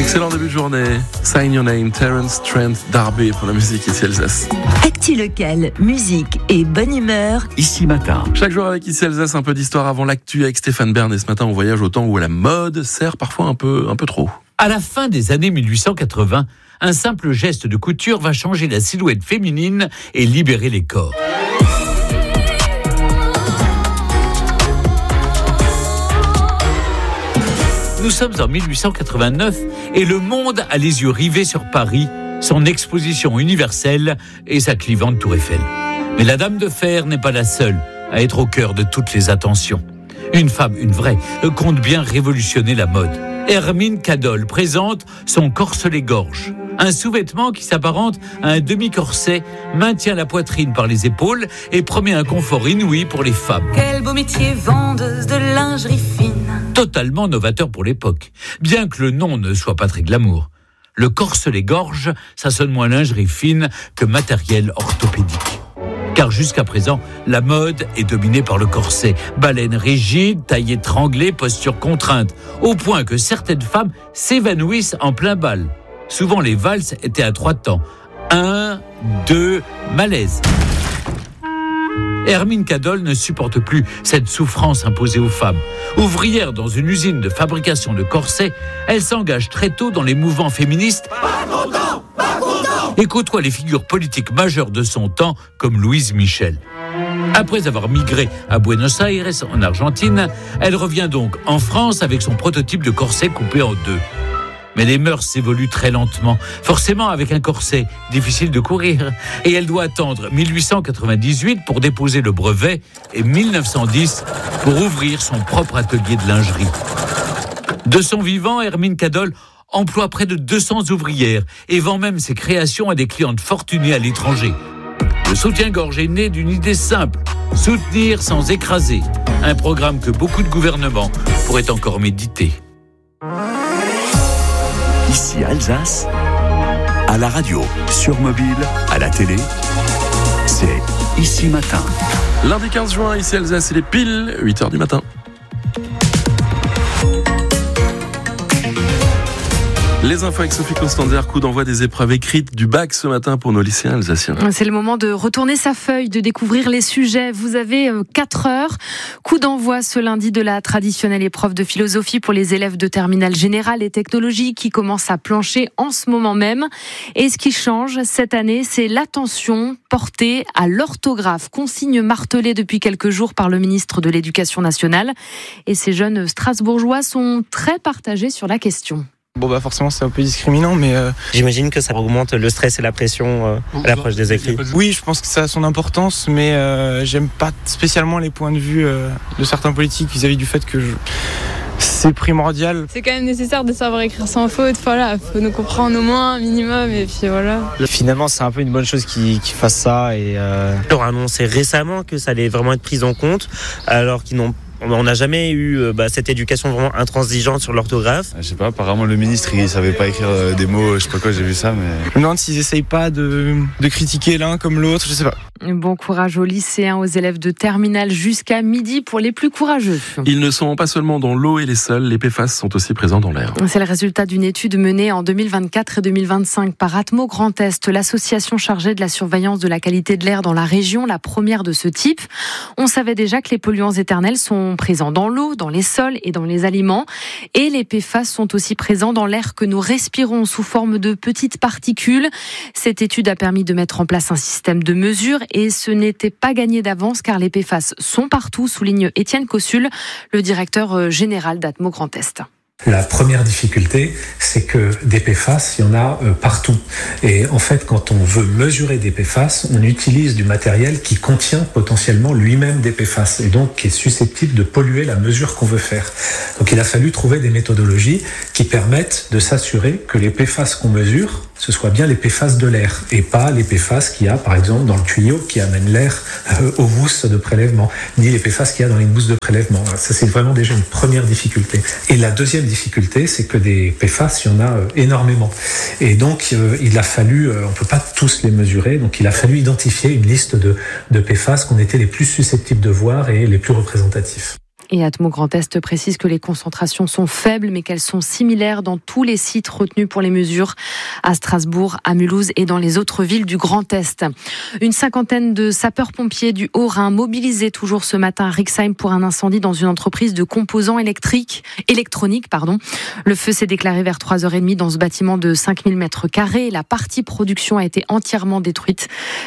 Excellent début de journée. Sign Your Name, Terence Trent D'Arby pour la musique ici Alsace. Actu local, musique et bonne humeur. Ici Matin. Chaque jour avec ici Alsace, un peu d'histoire avant l'actu avec Stéphane Bern. Et ce matin, on voyage au temps où la mode sert parfois un peu trop. À la fin des années 1880, un simple geste de couture va changer la silhouette féminine et libérer les corps. Nous sommes en 1889 et le monde a les yeux rivés sur Paris, son exposition universelle et sa clivante tour Eiffel. Mais la Dame de Fer n'est pas la seule à être au cœur de toutes les attentions. Une femme, une vraie, compte bien révolutionner la mode. Hermine Cadol présente son corselet-gorge. Un sous-vêtement qui s'apparente à un demi-corset, maintient la poitrine par les épaules et promet un confort inouï pour les femmes. Quel beau métier, vendeuse de lingerie fine. Totalement novateur pour l'époque, bien que le nom ne soit pas très glamour. Le corselet-gorge, ça sonne moins lingerie fine que matériel orthopédique. Car jusqu'à présent, la mode est dominée par le corset. Baleine rigide, taille étranglée, posture contrainte, au point que certaines femmes s'évanouissent en plein bal. Souvent, les valses étaient à 3 temps. 1, 2, malaise. Hermine Cadol ne supporte plus cette souffrance imposée aux femmes. Ouvrière dans une usine de fabrication de corsets, elle s'engage très tôt dans les mouvements féministes. Pas content, pas content. Et côtoie les figures politiques majeures de son temps, comme Louise Michel. Après avoir migré à Buenos Aires, en Argentine, elle revient donc en France avec son prototype de corset coupé en 2. Mais les mœurs s'évoluent très lentement. Forcément, avec un corset, difficile de courir. Et elle doit attendre 1898 pour déposer le brevet et 1910 pour ouvrir son propre atelier de lingerie. De son vivant, Hermine Cadol emploie près de 200 ouvrières et vend même ses créations à des clientes fortunées à l'étranger. Le soutien-gorge est né d'une idée simple, soutenir sans écraser. Un programme que beaucoup de gouvernements pourraient encore méditer. Ici Alsace, à la radio, sur mobile, à la télé, c'est Ici Matin. Lundi 15 juin, ici Alsace, il est pile 8h du matin. Les infos avec Sophie Constander, coup d'envoi des épreuves écrites du bac ce matin pour nos lycéens alsaciens. C'est le moment de retourner sa feuille, de découvrir les sujets. Vous avez 4 heures. Coup d'envoi ce lundi de la traditionnelle épreuve de philosophie pour les élèves de terminale générale et technologie qui commencent à plancher en ce moment même. Et ce qui change cette année, c'est l'attention portée à l'orthographe, consigne martelée depuis quelques jours par le ministre de l'Éducation nationale. Et ces jeunes Strasbourgeois sont très partagés sur la question. Bon forcément c'est un peu discriminant mais j'imagine que ça augmente le stress et la pression à l'approche des écrits. Oui, je pense que ça a son importance mais j'aime pas spécialement les points de vue de certains politiques vis-à-vis du fait que c'est primordial. C'est quand même nécessaire de savoir écrire sans faute, voilà, faut nous comprendre au moins un minimum et puis voilà. Finalement c'est un peu une bonne chose qu'ils fassent ça et leur annoncé récemment que ça allait vraiment être pris en compte alors qu'ils n'ont on n'a jamais eu cette éducation vraiment intransigeante sur l'orthographe. Je sais pas, apparemment le ministre il savait pas écrire des mots, je sais pas quoi, j'ai vu ça mais... Je me demande s'ils essayent pas de critiquer l'un comme l'autre, je sais pas. Bon courage aux lycéens, aux élèves de terminale jusqu'à midi pour les plus courageux. Ils ne sont pas seulement dans l'eau et les sols, les PFAS sont aussi présents dans l'air. C'est le résultat d'une étude menée en 2024 et 2025 par Atmo Grand Est, l'association chargée de la surveillance de la qualité de l'air dans la région, la première de ce type. On savait déjà que les polluants éternels sont présents dans l'eau, dans les sols et dans les aliments. Et les PFAS sont aussi présents dans l'air que nous respirons sous forme de petites particules. Cette étude a permis de mettre en place un système de mesure et ce n'était pas gagné d'avance car les PFAS sont partout, souligne Étienne Cossul, le directeur général d'Atmo Grand Est. La première difficulté, c'est que des PFAS, il y en a partout. Et en fait, quand on veut mesurer des PFAS, on utilise du matériel qui contient potentiellement lui-même des PFAS et donc qui est susceptible de polluer la mesure qu'on veut faire. Donc il a fallu trouver des méthodologies qui permettent de s'assurer que les PFAS qu'on mesure, ce soit bien les PFAS de l'air et pas les PFAS qu'il y a par exemple dans le tuyau qui amène l'air aux mousses de prélèvement, ni les PFAS qu'il y a dans les mousses de prélèvement. Ça c'est vraiment déjà une première difficulté. Et la deuxième difficulté, c'est que des PFAS, il y en a énormément. Et donc il a fallu, on peut pas tous les mesurer, donc il a fallu identifier une liste de PFAS qu'on était les plus susceptibles de voir et les plus représentatifs. Et Atmo Grand Est précise que les concentrations sont faibles, mais qu'elles sont similaires dans tous les sites retenus pour les mesures, à Strasbourg, à Mulhouse et dans les autres villes du Grand Est. Une cinquantaine de sapeurs-pompiers du Haut-Rhin mobilisés toujours ce matin à Rixheim pour un incendie dans une entreprise de composants électroniques. Le feu s'est déclaré vers 3h30 dans ce bâtiment de 5000 m². La partie production a été entièrement détruite.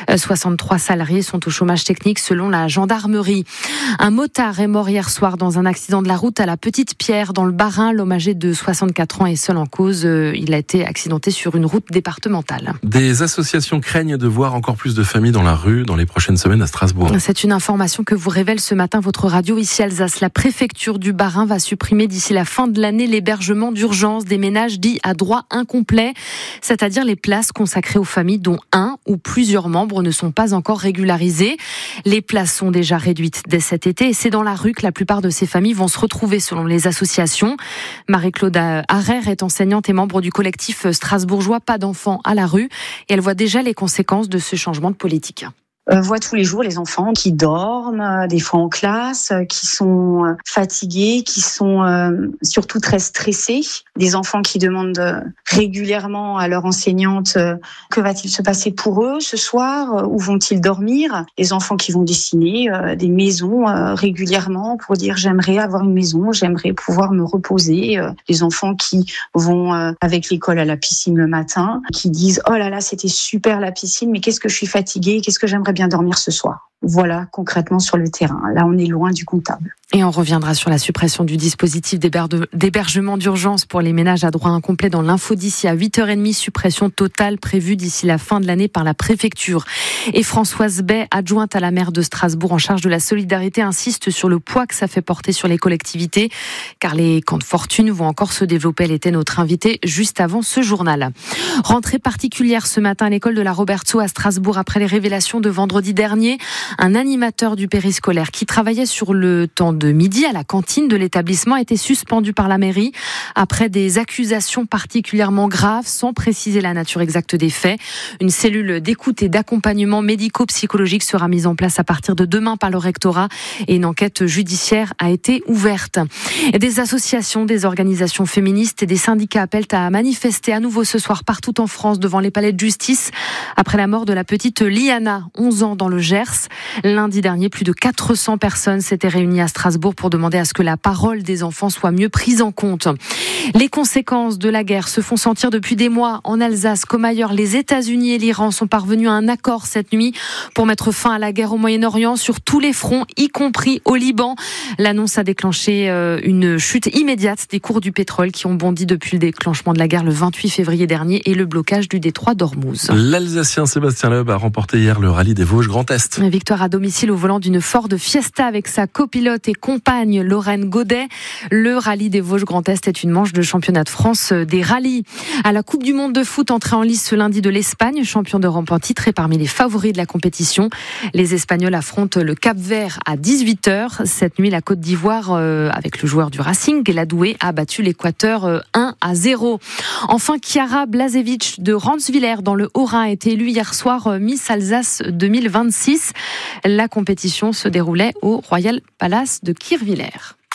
63 salariés sont au chômage technique selon la gendarmerie. Un motard est mort hier soir dans un accident de la route à la Petite Pierre dans le Bas-Rhin. L'homme âgé de 64 ans est seul en cause. Il a été accidenté sur une route départementale. Des associations craignent de voir encore plus de familles dans la rue dans les prochaines semaines à Strasbourg. C'est une information que vous révèle ce matin votre radio ici Alsace. La préfecture du Bas-Rhin va supprimer d'ici la fin de l'année l'hébergement d'urgence des ménages dits à droit incomplet, c'est-à-dire les places consacrées aux familles dont un ou plusieurs membres ne sont pas encore régularisés. Les places sont déjà réduites dès cet été et c'est dans la rue que la plupart de ces familles vont se retrouver selon les associations. Marie-Claude Harrer est enseignante et membre du collectif strasbourgeois Pas d'enfants à la rue et elle voit déjà les conséquences de ce changement de politique. Voit tous les jours les enfants qui dorment, des fois en classe, qui sont fatigués, qui sont surtout très stressés. Des enfants qui demandent régulièrement à leur enseignante que va-t-il se passer pour eux ce soir, où vont-ils dormir. Les enfants qui vont dessiner des maisons régulièrement pour dire j'aimerais avoir une maison, j'aimerais pouvoir me reposer. Les enfants qui vont avec l'école à la piscine le matin, qui disent oh là là c'était super la piscine, mais qu'est-ce que je suis fatiguée, qu'est-ce que j'aimerais bien dormir ce soir. Voilà, concrètement sur le terrain. Là, on est loin du comptable. Et on reviendra sur la suppression du dispositif d'hébergement d'urgence pour les ménages à droit incomplet dans l'info d'ici à 8h30. Suppression totale prévue d'ici la fin de l'année par la préfecture. Et Françoise Bay, adjointe à la maire de Strasbourg en charge de la solidarité, insiste sur le poids que ça fait porter sur les collectivités, car les camps de fortune vont encore se développer. Elle était notre invitée juste avant ce journal. Rentrée particulière ce matin à l'école de la Robertsau à Strasbourg après les révélations de vendredi dernier. Un animateur du périscolaire qui travaillait sur le temps de midi à la cantine de l'établissement a été suspendu par la mairie après des accusations particulièrement graves sans préciser la nature exacte des faits. Une cellule d'écoute et d'accompagnement médico-psychologique sera mise en place à partir de demain par le rectorat et une enquête judiciaire a été ouverte. Et des associations, des organisations féministes et des syndicats appellent à manifester à nouveau ce soir partout en France devant les palais de justice après la mort de la petite Liana, 11 ans dans le Gers. Lundi dernier, plus de 400 personnes s'étaient réunies à Strasbourg pour demander à ce que la parole des enfants soit mieux prise en compte. Les conséquences de la guerre se font sentir depuis des mois en Alsace comme ailleurs. Les États-Unis et l'Iran sont parvenus à un accord cette nuit pour mettre fin à la guerre au Moyen-Orient sur tous les fronts, y compris au Liban. L'annonce a déclenché une chute immédiate des cours du pétrole qui ont bondi depuis le déclenchement de la guerre le 28 février dernier et le blocage du détroit d'Ormuz. L'Alsacien Sébastien Loeb a remporté hier le rallye des Vosges Grand Est. Victoire à domicile au volant d'une Ford Fiesta avec sa copilote et compagne Lorraine Godet. Le rallye des Vosges Grand Est est une manche de championnat de France des rallyes. À la Coupe du Monde de foot, entrée en lice ce lundi de l'Espagne, champion d'Europe en titre et parmi les favoris de la compétition. Les Espagnols affrontent le Cap-Vert à 18h. Cette nuit, la Côte d'Ivoire, avec le joueur du Racing, Ladoué, a battu l'Équateur 1-0. Enfin, Chiara Blazevich de Ranswiller dans le Haut-Rhin a été élue hier soir Miss Alsace 2026. La compétition se déroulait au Royal Palace de Kirchwiller.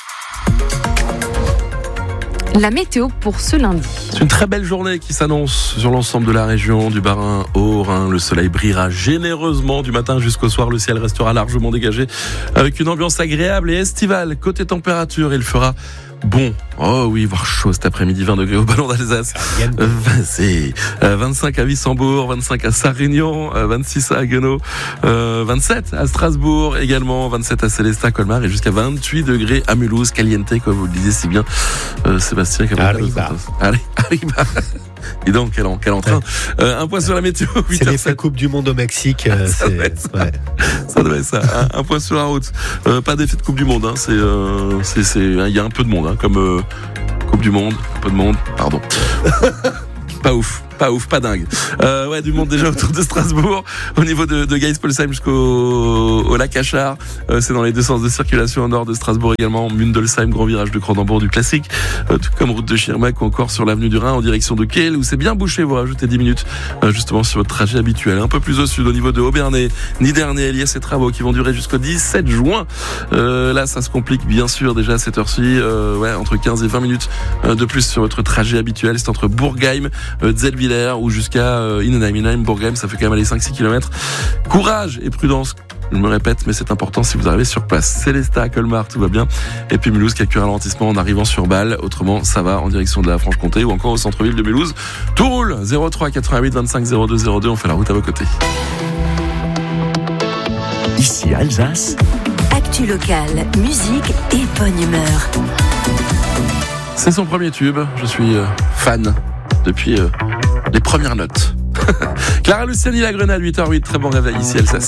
La météo pour ce lundi. C'est une très belle journée qui s'annonce sur l'ensemble de la région du Bas-Rhin au Rhin. Le soleil brillera généreusement du matin jusqu'au soir. Le ciel restera largement dégagé avec une ambiance agréable et estivale. Côté température, il fera bon. Oh oui, voire chaud cet après-midi, 20 degrés au Ballon d'Alsace. 25 à Wissembourg, 25 à Sarre-Réunion, 26 à Haguenau, 27 à Strasbourg également, 27 à Célestat, Colmar et jusqu'à 28 degrés à Mulhouse, caliente, comme vous le disiez si bien, Sébastien. Arriba. Et donc, quel entrain. Un point sur la météo. C'est l'effet Coupe du Monde au Mexique. Ça doit être ça. Un point sur la route. Pas d'effet de Coupe du Monde. Il y a un peu de monde, comme Coupe du Monde. Un peu de monde. Pardon. Pas ouf. pas ouf, pas dingue. Ouais, du monde déjà autour de Strasbourg. Au niveau de Geispolsheim jusqu'au lac Achard, c'est dans les deux sens de circulation au nord de Strasbourg également. Mundelsheim, grand virage de Cronenbourg du classique, tout comme route de Schirmeck ou encore sur l'avenue du Rhin en direction de Kehl où c'est bien bouché. Vous rajoutez 10 minutes justement sur votre trajet habituel. Un peu plus au sud, au niveau de Obernai, Nidernais, il y a ces travaux qui vont durer jusqu'au 17 juin. Là, ça se complique bien sûr déjà à cette heure-ci. Ouais, entre 15 et 20 minutes de plus sur votre trajet habituel. C'est entre Bourgheim, Zellwiller ou jusqu'à Innenheim. Innenheim, Bourgheim, ça fait quand même aller 5-6 km. Courage et prudence. Je me répète, mais c'est important si vous arrivez sur place. Célestat à Colmar, tout va bien. Et puis Mulhouse, quelques ralentissements en arrivant sur Bâle. Autrement, ça va en direction de la Franche-Comté ou encore au centre-ville de Mulhouse. Tout roule. 03 88 25 02 02. On fait la route à vos côtés. Ici Alsace. Actu locale, musique et bonne humeur. C'est son premier tube. Je suis fan depuis les premières notes. Clara Luciani, la Grenade, 8h08. Très bon réveil ici Alsace.